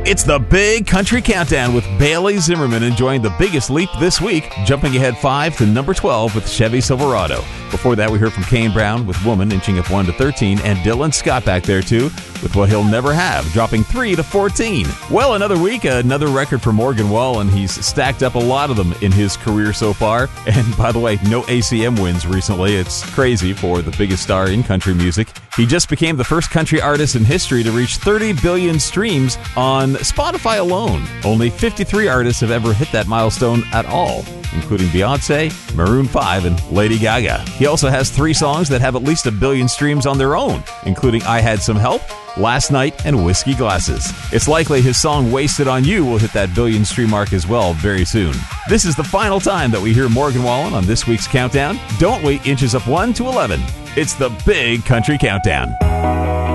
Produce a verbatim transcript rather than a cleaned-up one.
It's the Big Country Countdown with Bailey Zimmerman enjoying the biggest leap this week, jumping ahead five to number twelve with Chevy Silverado. Before that, we heard from Kane Brown with Woman, inching up one to thirteen, and Dylan Scott back there, too, with What He'll Never Have, dropping three to fourteen. Well, another week, another record for Morgan Wallen. He's stacked up a lot of them in his career so far. And by the way, no A C M wins recently. It's crazy for the biggest star in country music. He just became the first country artist in history to reach thirty billion streams on Spotify alone. Only fifty-three artists have ever hit that milestone at all, including Beyonce, Maroon five, and Lady Gaga. He also has three songs that have at least a billion streams on their own, including I Had Some Help, Last Night, and Whiskey Glasses. It's likely his song Wasted on You will hit that billion stream mark as well very soon. This is the final time that we hear Morgan Wallen on this week's countdown. Don't wait, inches up one to eleven. It's the Big Country Countdown.